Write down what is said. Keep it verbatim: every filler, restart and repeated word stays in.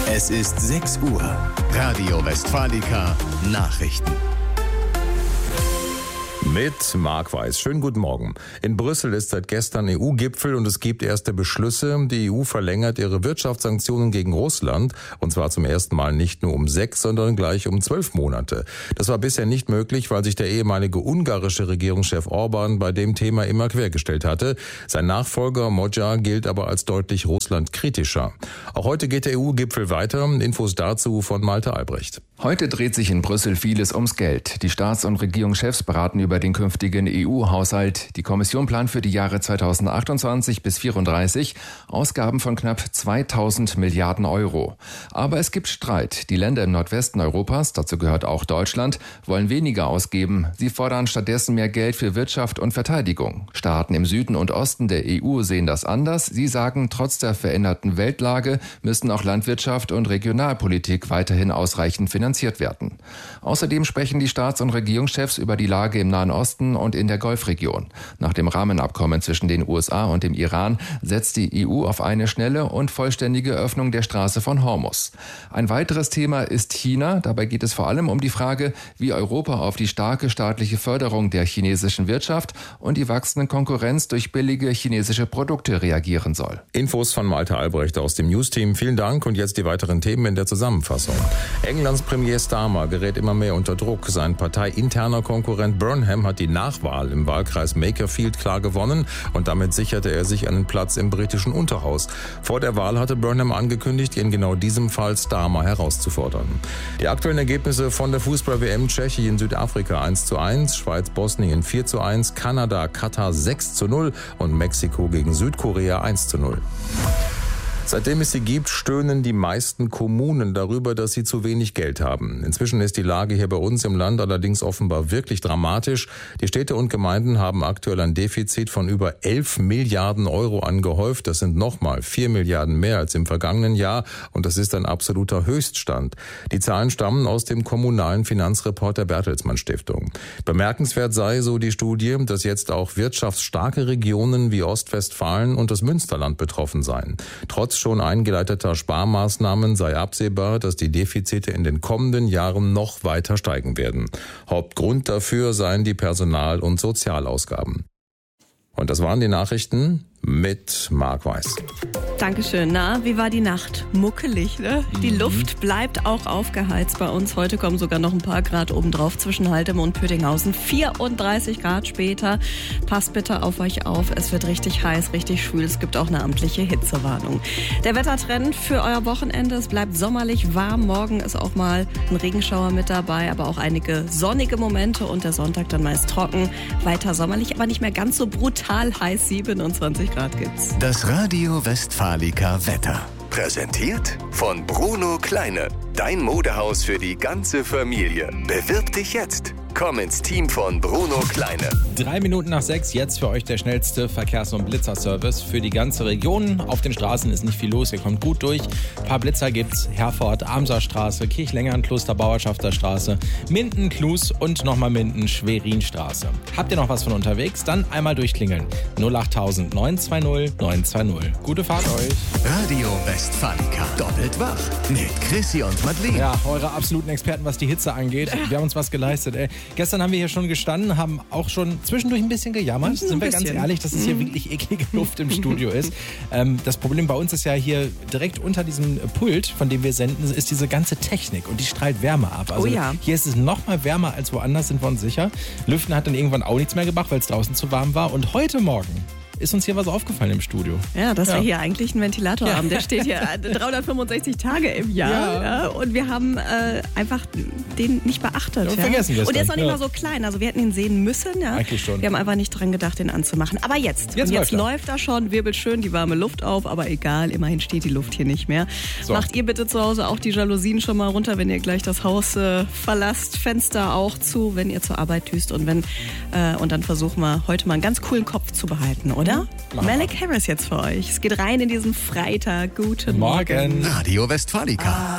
Es ist sechs Uhr. Radio Westfalica Nachrichten. Mit Marc Weiß. Schönen guten Morgen. In Brüssel ist seit gestern E U-Gipfel und es gibt erste Beschlüsse. Die E U verlängert ihre Wirtschaftssanktionen gegen Russland und zwar zum ersten Mal nicht nur um sechs, sondern gleich um zwölf Monate. Das war bisher nicht möglich, weil sich der ehemalige ungarische Regierungschef Orban bei dem Thema immer quergestellt hatte. Sein Nachfolger Magyar gilt aber als deutlich russlandkritischer. Auch heute geht der E U-Gipfel weiter. Infos dazu von Malte Albrecht. Heute dreht sich in Brüssel vieles ums Geld. Die Staats- und Regierungschefs beraten über den künftigen E U-Haushalt. Die Kommission plant für die Jahre zweitausendachtundzwanzig bis vierunddreißig Ausgaben von knapp zweitausend Milliarden Euro. Aber es gibt Streit. Die Länder im Nordwesten Europas, dazu gehört auch Deutschland, wollen weniger ausgeben. Sie fordern stattdessen mehr Geld für Wirtschaft und Verteidigung. Staaten im Süden und Osten der E U sehen das anders. Sie sagen, trotz der veränderten Weltlage müssen auch Landwirtschaft und Regionalpolitik weiterhin ausreichend finanziert werden. Außerdem sprechen die Staats- und Regierungschefs über die Lage im Nahen Osten und in der Golfregion. Nach dem Rahmenabkommen zwischen den U S A und dem Iran setzt die E U auf eine schnelle und vollständige Öffnung der Straße von Hormuz. Ein weiteres Thema ist China. Dabei geht es vor allem um die Frage, wie Europa auf die starke staatliche Förderung der chinesischen Wirtschaft und die wachsende Konkurrenz durch billige chinesische Produkte reagieren soll. Infos von Malte Albrecht aus dem Newsteam. Vielen Dank und jetzt die weiteren Themen in der Zusammenfassung. Englands Premier Starmer gerät immer mehr unter Druck. Sein parteiinterner Konkurrent Burnham hat die Nachwahl im Wahlkreis Makerfield klar gewonnen und damit sicherte er sich einen Platz im britischen Unterhaus. Vor der Wahl hatte Burnham angekündigt, in genau diesem Fall Starmer herauszufordern. Die aktuellen Ergebnisse von der Fußball-W M: Tschechien, Südafrika eins zu eins, Schweiz, Bosnien vier zu eins, Kanada, Katar sechs zu null und Mexiko gegen Südkorea eins zu null. Seitdem es sie gibt, stöhnen die meisten Kommunen darüber, dass sie zu wenig Geld haben. Inzwischen ist die Lage hier bei uns im Land allerdings offenbar wirklich dramatisch. Die Städte und Gemeinden haben aktuell ein Defizit von über elf Milliarden Euro angehäuft. Das sind nochmal vier Milliarden mehr als im vergangenen Jahr und das ist ein absoluter Höchststand. Die Zahlen stammen aus dem kommunalen Finanzreport der Bertelsmann Stiftung. Bemerkenswert sei, so die Studie, dass jetzt auch wirtschaftsstarke Regionen wie Ostwestfalen und das Münsterland betroffen seien. Trotz schon eingeleiteter Sparmaßnahmen sei absehbar, dass die Defizite in den kommenden Jahren noch weiter steigen werden. Hauptgrund dafür seien die Personal- und Sozialausgaben. Und das waren die Nachrichten mit Marc Weiß. Dankeschön. Na, wie war die Nacht? Muckelig, ne? Die Luft bleibt auch aufgeheizt bei uns. Heute kommen sogar noch ein paar Grad obendrauf zwischen Haltem und Püttinghausen. vierunddreißig Grad später. Passt bitte auf euch auf. Es wird richtig heiß, richtig schwül. Es gibt auch eine amtliche Hitzewarnung. Der Wettertrend für euer Wochenende. Es bleibt sommerlich warm. Morgen ist auch mal ein Regenschauer mit dabei, aber auch einige sonnige Momente und der Sonntag dann meist trocken. Weiter sommerlich, aber nicht mehr ganz so brutal heiß. siebenundzwanzig Grad gibt's. Das Radio Westfalica Wetter. Präsentiert von Bruno Kleine. Dein Modehaus für die ganze Familie. Bewirb dich jetzt. Komm ins Team von Bruno Kleine. Drei Minuten nach sechs, jetzt für euch der schnellste Verkehrs- und Blitzerservice für die ganze Region. Auf den Straßen ist nicht viel los, ihr kommt gut durch. Ein paar Blitzer gibt's. Herford, Amserstraße, Kirchlengern, Klosterbauerschafterstraße, Minden, Klus und nochmal Minden, Schwerinstraße. Habt ihr noch was von unterwegs? Dann einmal durchklingeln. null achttausend neun zwei null neun zwei null. Gute Fahrt euch. Radio Westfalica. Doppelt wach. Mit Chrissy und Madeleine. Ja, eure absoluten Experten, was die Hitze angeht. Wir haben uns was geleistet, ey. Gestern haben wir hier schon gestanden, haben auch schon zwischendurch ein bisschen gejammert. Sind wir ganz ehrlich, dass es hier wirklich eklige Luft im Studio ist. Ähm, das Problem bei uns ist ja hier direkt unter diesem Pult, von dem wir senden, ist diese ganze Technik und die strahlt Wärme ab. Also oh ja. Hier ist es noch mal wärmer als woanders, sind wir uns sicher. Lüften hat dann irgendwann auch nichts mehr gebracht, weil es draußen zu warm war. Und heute Morgen ist uns hier was aufgefallen im Studio. Ja, dass ja. wir hier eigentlich einen Ventilator ja. haben. Der steht hier dreihundertfünfundsechzig Tage im Jahr. Ja. Ja, und wir haben äh, einfach den nicht beachtet. Ja, und ja. vergessen gestern. Und der ist auch nicht ja. mal so klein. Also wir hätten ihn sehen müssen. Ja. Eigentlich schon. Wir haben einfach nicht dran gedacht, den anzumachen. Aber jetzt. Jetzt, und jetzt läuft, läuft er schon, wirbelt schön die warme Luft auf. Aber egal, immerhin steht die Luft hier nicht mehr. So. Macht ihr bitte zu Hause auch die Jalousien schon mal runter, wenn ihr gleich das Haus äh, verlasst. Fenster auch zu, wenn ihr zur Arbeit düst. Und, wenn, äh, und dann versuchen wir heute mal einen ganz coolen Kopf zu behalten, oder? Mhm. Malik Harris jetzt für euch. Es geht rein in diesen Freitag. Guten Morgen. Morgen. Radio Westfalica.